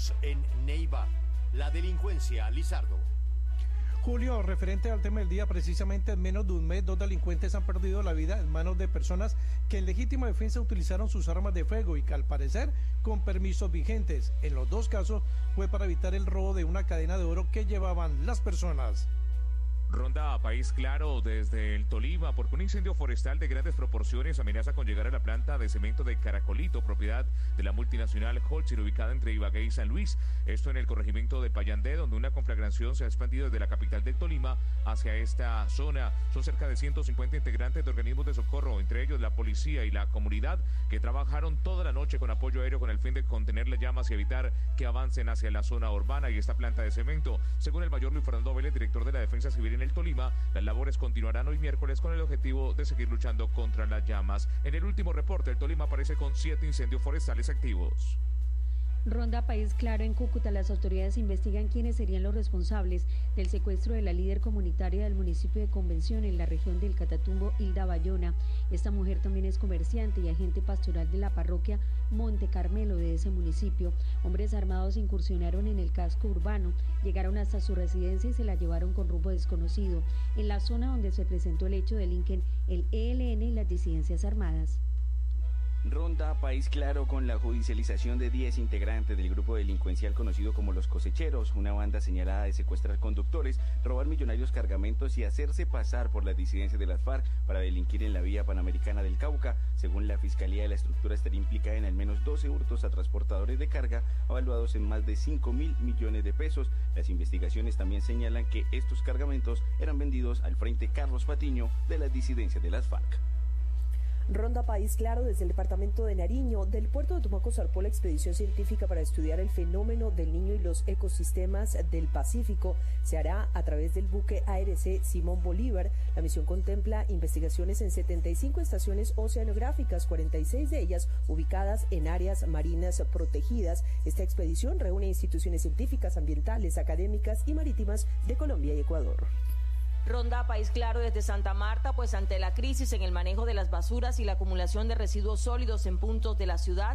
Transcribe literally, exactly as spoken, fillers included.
Estamos en Neiva. La delincuencia, Lizardo. Julio, referente al tema del día, precisamente en menos de un mes, dos delincuentes han perdido la vida en manos de personas que en legítima defensa utilizaron sus armas de fuego y que al parecer con permisos vigentes. En los dos casos fue para evitar el robo de una cadena de oro que llevaban las personas. Ronda a País Claro desde el Tolima, porque un incendio forestal de grandes proporciones amenaza con llegar a la planta de cemento de Caracolito, propiedad de la multinacional Holcim, ubicada entre Ibagué y San Luis. Esto en el corregimiento de Payandé, donde una conflagración se ha expandido desde la capital del Tolima hacia esta zona. Son cerca de ciento cincuenta integrantes de organismos de socorro, entre ellos la policía y la comunidad, que trabajaron toda la noche con apoyo aéreo con el fin de contener las llamas y evitar que avancen hacia la zona urbana y esta planta de cemento. Según el mayor Luis Fernando Vélez, director de la Defensa Civil en el Tolima, las labores continuarán hoy miércoles con el objetivo de seguir luchando contra las llamas. En el último reporte, el Tolima aparece con siete incendios forestales activos. Ronda País Claro en Cúcuta. Las autoridades investigan quiénes serían los responsables del secuestro de la líder comunitaria del municipio de Convención en la región del Catatumbo, Hilda Bayona. Esta mujer también es comerciante y agente pastoral de la parroquia Monte Carmelo de ese municipio. Hombres armados incursionaron en el casco urbano, llegaron hasta su residencia y se la llevaron con rumbo desconocido. En la zona donde se presentó el hecho delinquen el E L N y las disidencias armadas. Ronda País Claro con la judicialización de diez integrantes del grupo delincuencial conocido como Los Cosecheros, una banda señalada de secuestrar conductores, robar millonarios cargamentos y hacerse pasar por las disidencias de las FARC para delinquir en la vía panamericana del Cauca. Según la Fiscalía, la estructura estaría implicada en al menos doce hurtos a transportadores de carga, evaluados en más de cinco mil millones de pesos. Las investigaciones también señalan que estos cargamentos eran vendidos al Frente Carlos Patiño de las disidencias de las FARC. Ronda País Claro desde el departamento de Nariño. Del puerto de Tumaco zarpó la expedición científica para estudiar el fenómeno del Niño y los ecosistemas del Pacífico. Se hará a través del buque A R C Simón Bolívar. La misión contempla investigaciones en setenta y cinco estaciones oceanográficas, cuarenta y seis de ellas ubicadas en áreas marinas protegidas. Esta expedición reúne instituciones científicas, ambientales, académicas y marítimas de Colombia y Ecuador. Ronda País Claro desde Santa Marta, pues ante la crisis en el manejo de las basuras y la acumulación de residuos sólidos en puntos de la ciudad,